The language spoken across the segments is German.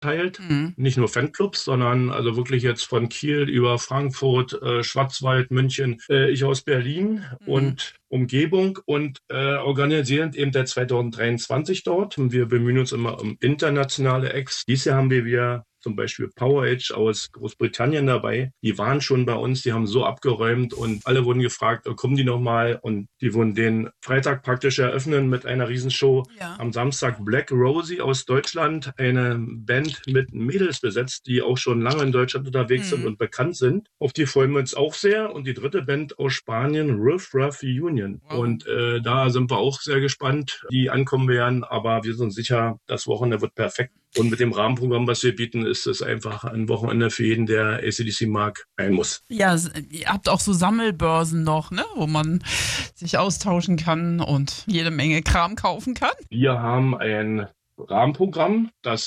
teilt. Mhm. Nicht nur Fanclubs, sondern also wirklich jetzt von Kiel über Frankfurt, Schwarzwald, München, ich aus Berlin Mhm. und Umgebung und organisieren eben seit 2023 dort. Und wir bemühen uns immer um internationale Acts. Dieses Jahr haben wir zum Beispiel Power Age aus Großbritannien dabei. Die waren schon bei uns, die haben so abgeräumt und alle wurden gefragt, kommen die nochmal? Und die wurden den Freitag praktisch eröffnen mit einer Riesenshow. Ja. Am Samstag Black Rosie aus Deutschland, eine Band mit Mädels besetzt, die auch schon lange in Deutschland unterwegs sind Mhm. und bekannt sind. Auf die freuen wir uns auch sehr. Und die dritte Band aus Spanien, Riff Raff Union. Wow. Und da sind wir auch sehr gespannt, die ankommen werden. Aber wir sind sicher, das Wochenende wird perfekt. Und mit dem Rahmenprogramm, was wir bieten, ist es einfach ein Wochenende für jeden, der AC/DC mag, ein Muss. Ja, ihr habt auch so Sammelbörsen noch, ne, wo man sich austauschen kann und jede Menge Kram kaufen kann. Wir haben ein Rahmenprogramm,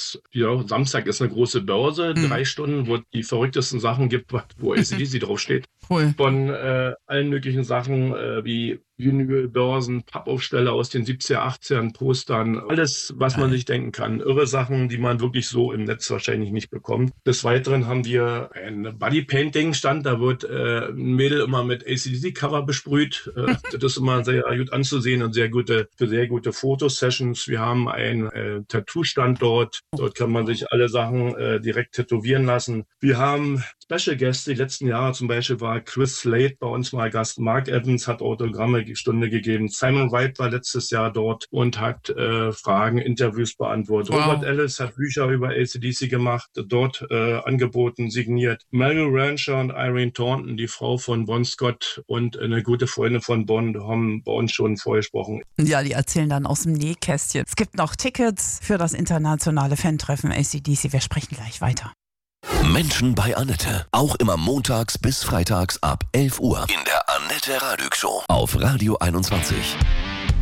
Samstag ist eine große Börse, 3 Stunden, wo die verrücktesten Sachen gibt, wo AC/DC draufsteht. Cool. Von allen möglichen Sachen wie Vinylbörsen, Pappaufsteller aus den 70er, 80ern, Postern, alles, was man sich denken kann. Irre Sachen, die man wirklich so im Netz wahrscheinlich nicht bekommt. Des Weiteren haben wir einen Bodypainting-Stand, da wird ein Mädel immer mit AC/DC-Cover besprüht. Das ist immer sehr gut anzusehen und für sehr gute Fotosessions. Wir haben einen Tattoo-Stand dort. Dort kann man sich alle Sachen direkt tätowieren lassen. Wir haben Special-Gäste. Die letzten Jahre zum Beispiel war Chris Slade bei uns mal Gast. Mark Evans hat Autogramme Stunde gegeben. Simon White war letztes Jahr dort und hat Fragen, Interviews beantwortet. Wow. Robert Ellis hat Bücher über AC/DC gemacht, dort angeboten, signiert. Meryl Rancher und Irene Thornton, die Frau von Bon Scott und eine gute Freundin von Bon, haben bei uns schon vorgesprochen. Ja, die erzählen dann aus dem Nähkästchen. Es gibt noch Tickets für das internationale Fan-Treffen AC/DC. Wir sprechen gleich weiter. Menschen bei Annette. Auch immer montags bis freitags ab 11 Uhr. In der Annette Radig Show. Auf Radio 21.